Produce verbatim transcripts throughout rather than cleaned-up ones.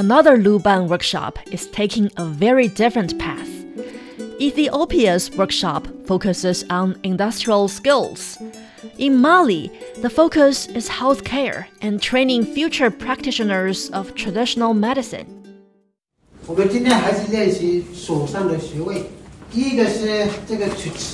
another Luban workshop is taking a very different path. Ethiopia's workshop focuses on industrial skills. In Mali, the focus is healthcare and training future practitioners of traditional medicine. 我们今天还是练习手上的穴位，第一个是这个曲池。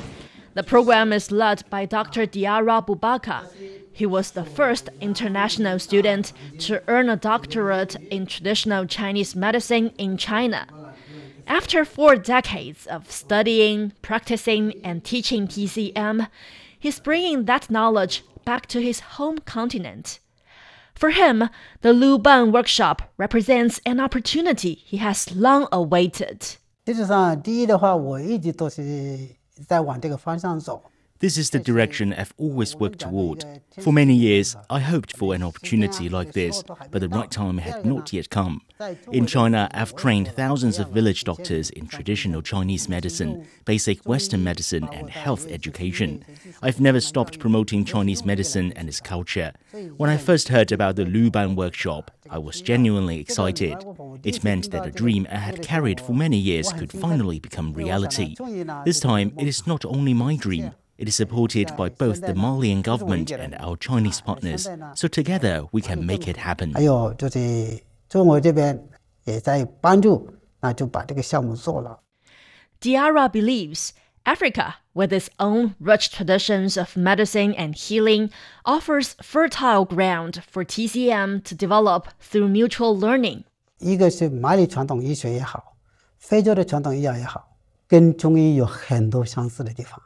The program is led by Doctor Diarra Boubacar. He was the first international student to earn a doctorate in traditional Chinese medicine in China. After four decades of studying, practicing, and teaching T C M, he's bringing that knowledge back to his home continent. For him, the Luban workshop represents an opportunity he has long awaited. 事实上，第一的话，我一直都是在往这个方向走。 This is the direction I've always worked toward. For many years, I hoped for an opportunity like this, but the right time had not yet come. In China, I've trained thousands of village doctors in traditional Chinese medicine, basic Western medicine, and health education. I've never stopped promoting Chinese medicine and its culture. When I first heard about the Luban workshop, I was genuinely excited. It meant that a dream I had carried for many years could finally become reality. This time, it is not only my dream. It is supported by both the Malian government and our Chinese partners, so together we can make it happen. 还有就是中国这边也在帮助，那就把这个项目做了。 Diarra believes Africa, with its own rich traditions of medicine and healing, offers fertile ground for T C M to develop through mutual learning. 一个是马里传统医学也好，非洲的传统医药也好，跟中医有很多相似的地方。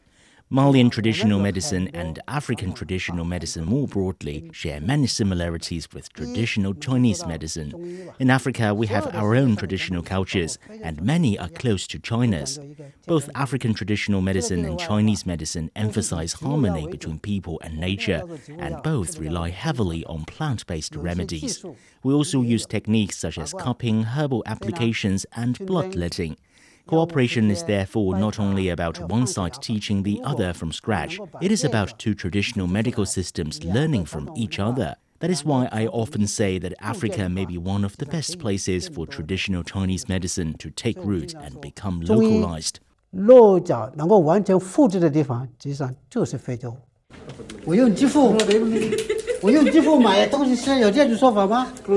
Malian traditional medicine and African traditional medicine more broadly share many similarities with traditional Chinese medicine. In Africa, we have our own traditional cultures, and many are close to China's. Both African traditional medicine and Chinese medicine emphasize harmony between people and nature, and both rely heavily on plant-based remedies. We also use techniques such as cupping, herbal applications, and bloodletting. Cooperation is therefore not only about one side teaching the other from scratch, it is about two traditional medical systems learning from each other. That is why I often say that Africa may be one of the best places for traditional Chinese medicine to take root and become localized. 落脚能够完全复制的地方，实际上就是非洲。我用支付，我用支付买东西是有这种说法吗？嗯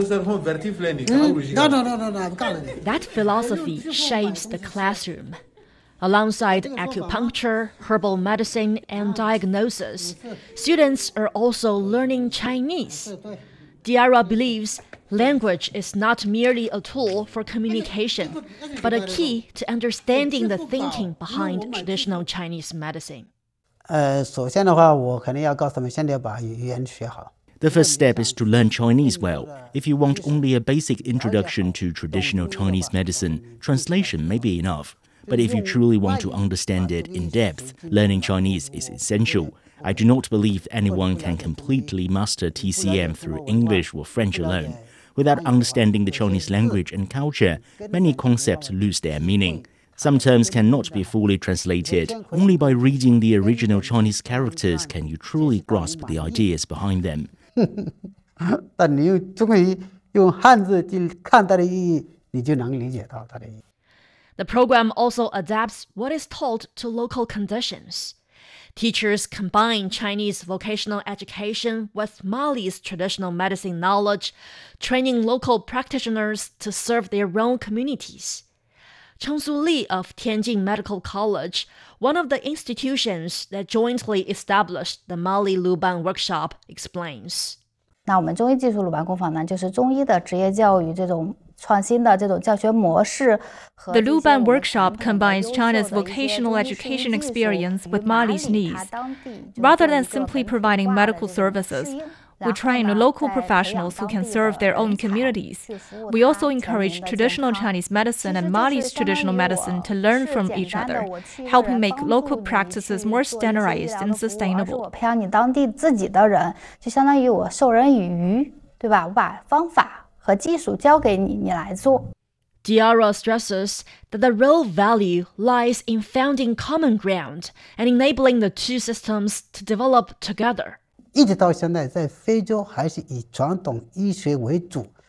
No, no, no, no, no. That philosophy shapes the classroom. Alongside acupuncture, herbal medicine, and diagnosis, students are also learning Chinese. Diarra believes language is not merely a tool for communication, but a key to understanding the thinking behind traditional Chinese medicine. 呃，首先的话，我肯定要告诉他们，先得把语言学好。 The first step is to learn Chinese well. If you want only a basic introduction to traditional Chinese medicine, translation may be enough. But if you truly want to understand it in depth, learning Chinese is essential. I do not believe anyone can completely master T C M through English or French alone. Without understanding the Chinese language and culture, many concepts lose their meaning. Some terms cannot be fully translated. Only by reading the original Chinese characters can you truly grasp the ideas behind them. 但你用中文用汉字去看它的意义，你就能理解到它的意义。 The program also adapts what is taught to local conditions. Teachers combine Chinese vocational education with Mali's traditional medicine knowledge, training local practitioners to serve their own communities. Chengsu Li of Tianjin Medical College, one of the institutions that jointly established the Mali Luban workshop, explains. 那我们中医技术鲁班工坊呢，就是中医的职业教育这种创新的这种教学模式。 The Luban workshop combines China's vocational education experience with Mali's needs. Rather than simply providing medical services, we train local professionals who can serve their own communities. We also encourage traditional Chinese medicine and Mali's traditional medicine to learn from each other, helping make local practices more standardized and sustainable. 培养你当地自己的人，就相当于我授人以渔，对吧？我把方法和技术交给你，你来做。 Diarra stresses that the real value lies in finding common ground and enabling the two systems to develop together. 一直到现在，在非洲还是以传统医学为主，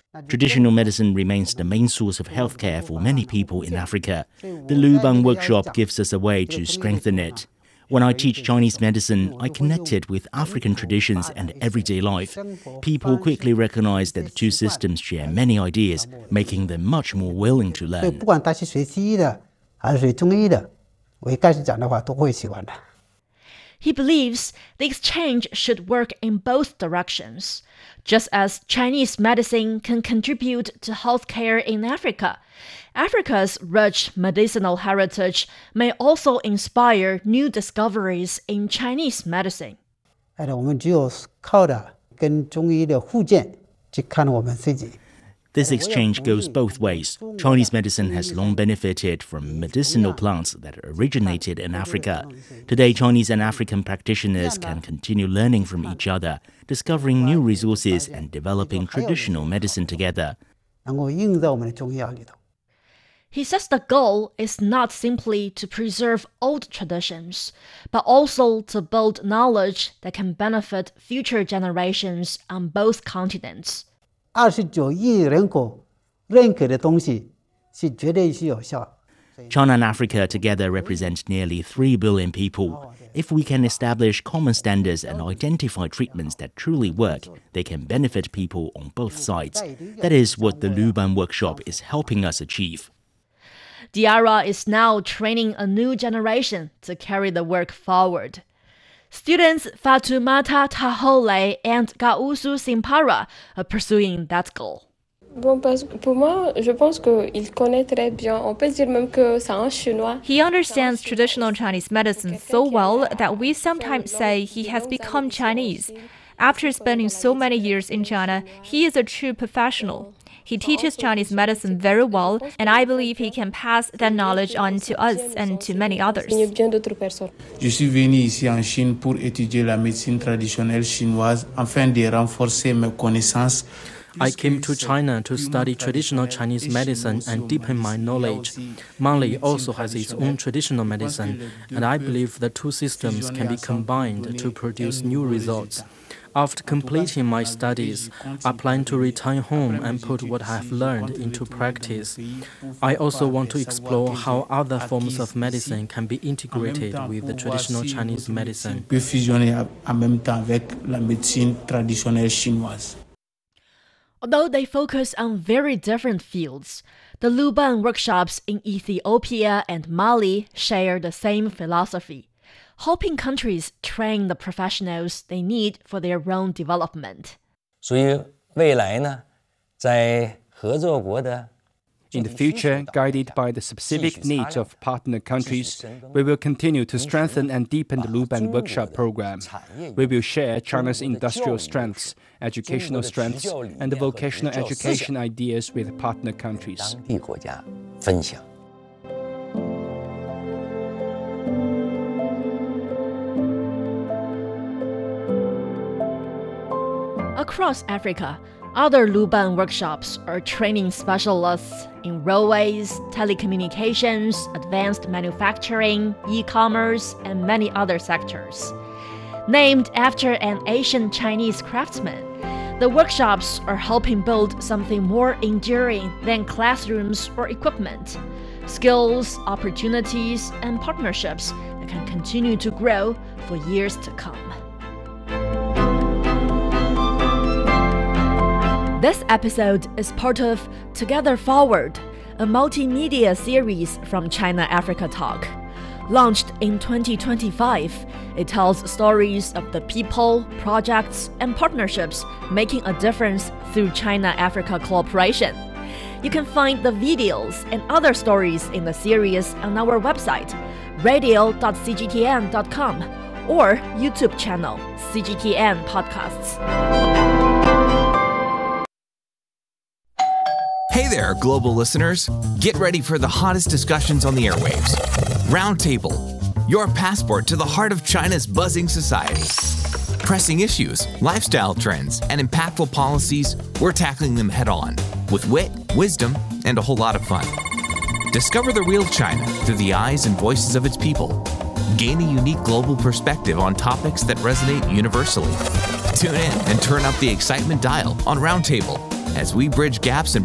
Traditional medicine remains the main source of healthcare for many people in Africa. The Luban workshop gives us a way to strengthen it. When I teach Chinese medicine, I connect it with African traditions and everyday life. People quickly recognize that the two systems share many ideas, making them much more willing to learn. He believes the exchange should work in both directions. Just as Chinese medicine can contribute to healthcare in Africa, Africa's rich medicinal heritage may also inspire new discoveries in Chinese medicine. This exchange goes both ways. Chinese medicine has long benefited from medicinal plants that originated in Africa. Today, Chinese and African practitioners can continue learning from each other, discovering new resources and developing traditional medicine together. He says the goal is not simply to preserve old traditions, but also to build knowledge that can benefit future generations on both continents. China and Africa together represent nearly three billion people. If we can establish common standards and identify treatments that truly work, they can benefit people on both sides. That is what the Luban workshop is helping us achieve. Diarra is now training a new generation to carry the work forward. Students Fatoumata Tahole and Gausu Simpara are pursuing that goal. He understands traditional Chinese medicine so well that we sometimes say he has become Chinese. After spending so many years in China, he is a true professional. He teaches Chinese medicine very well, and I believe he can pass that knowledge on to us and to many others. Je suis venu ici en Chine pour étudier la médecine traditionnelle chinoise afin de renforcer mes connaissances. I came to China to study traditional Chinese medicine and deepen my knowledge. Mali also has its own traditional medicine, and I believe the two systems can be combined to produce new results. After completing my studies, I plan to return home and put what I have learned into practice. I also want to explore how other forms of medicine can be integrated with the traditional Chinese medicine. Although they focus on very different fields, the Luban workshops in Ethiopia and Mali share the same philosophy, helping countries train the professionals they need for their own development. In the future, guided by the specific needs of partner countries, we will continue to strengthen and deepen the Luban Workshop program. We will share China's industrial strengths, educational strengths, and the vocational education ideas with partner countries. Across Africa, other Luban workshops are training specialists in railways, telecommunications, advanced manufacturing, e-commerce, and many other sectors. Named after an ancient Chinese craftsman, the workshops are helping build something more enduring than classrooms or equipment. Skills, opportunities, and partnerships that can continue to grow for years to come. This episode is part of Together Forward, a multimedia series from China Africa Talk. Launched in twenty twenty-five, it tells stories of the people, projects, and partnerships making a difference through China-Africa cooperation. You can find the videos and other stories in the series on our website, radio dot c g t n dot com, or YouTube channel, C G T N Podcasts. Hey there, global listeners. Get ready for the hottest discussions on the airwaves. Roundtable, your passport to the heart of China's buzzing society. Pressing issues, lifestyle trends, and impactful policies, we're tackling them head on with wit, wisdom, and a whole lot of fun. Discover the real China through the eyes and voices of its people. Gain a unique global perspective on topics that resonate universally. Tune in and turn up the excitement dial on Roundtable as we bridge gaps and